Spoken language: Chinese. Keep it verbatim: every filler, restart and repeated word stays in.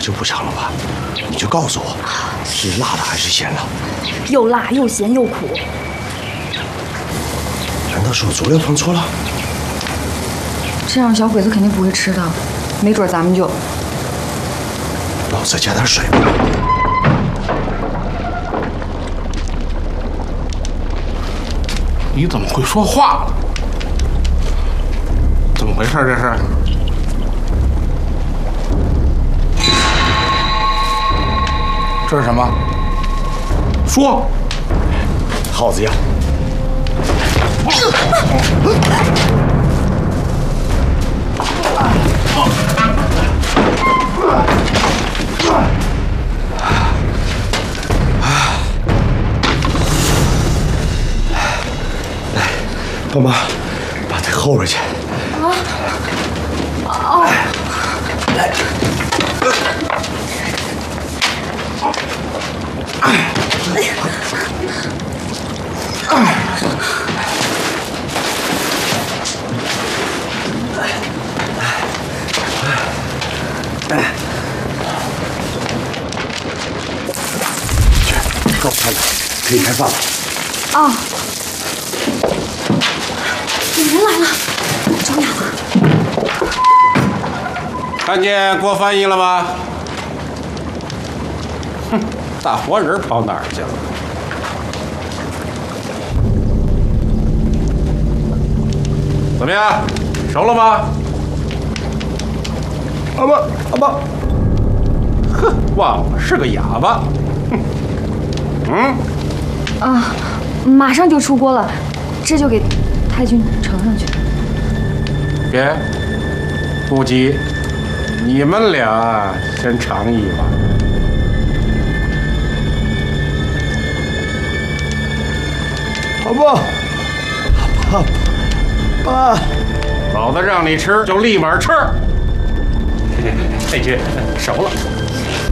就不尝了吧？你就告诉我，是辣的还是咸的？ 又辣又咸又苦。 难道是我佐料放错了？ 这样小鬼子肯定不会吃的，没准咱们就…… 那我再加点水吧。 你怎么会说话了？怎么回事？这是？这是什么？说， 耗子药。来，帮忙把它后边去。 啊！哦。 来。哎呀！哎。去，告诉他们可以开饭了。 啊！有人来了，找雅了。 看见郭翻译了吗？哼，大活人跑哪儿去了？怎么样，熟了吗？ 阿爸，阿爸， 哼，忘了是个哑巴。哼，嗯。 啊，马上就出锅了，这就给太君盛上去。 别，不急，你们俩先尝一碗。 阿爸，阿爸，爸， 老子让你吃就立马吃。太君，熟了。